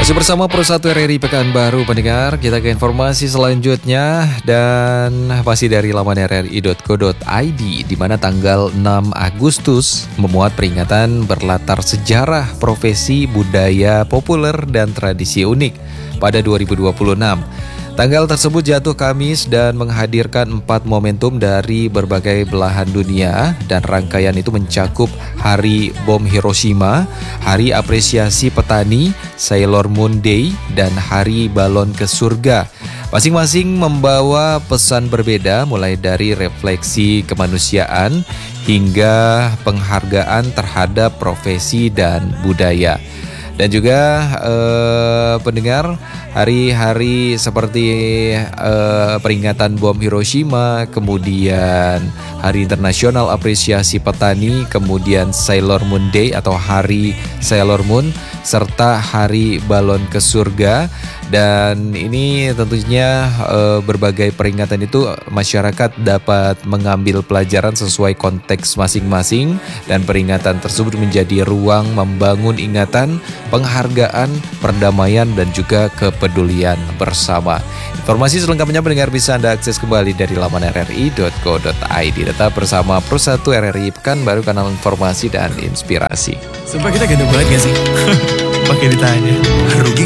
Masih bersama Pro 1 RRI Pekanbaru pendengar, kita ke informasi selanjutnya dan masih dari laman rri.co.id di mana tanggal 6 Agustus memuat peringatan berlatar sejarah profesi budaya populer dan tradisi unik pada 2026. Tanggal tersebut jatuh Kamis dan menghadirkan 4 momentum dari berbagai belahan dunia dan rangkaian itu mencakup Hari Bom Hiroshima, Hari Apresiasi Petani, Sailor Moon Day, dan Hari Balon ke Surga. Masing-masing membawa pesan berbeda mulai dari refleksi kemanusiaan hingga penghargaan terhadap profesi dan budaya. Dan juga pendengar, hari-hari seperti peringatan bom Hiroshima, kemudian Hari Internasional Apresiasi Petani, kemudian Sailor Moon Day atau Hari Sailor Moon, serta Hari Balon ke Surga. Dan ini tentunya berbagai peringatan itu masyarakat dapat mengambil pelajaran sesuai konteks masing-masing, dan peringatan tersebut menjadi ruang membangun ingatan, penghargaan, perdamaian, dan juga kepedulian bersama. Informasi selengkapnya pendengar bisa Anda akses kembali dari laman rri.co.id. Tetap bersama Pro 1 RRI Pekanbaru, kanal informasi dan inspirasi. Sumpah kita gede banget gak sih? Pakai ditanya. Rugi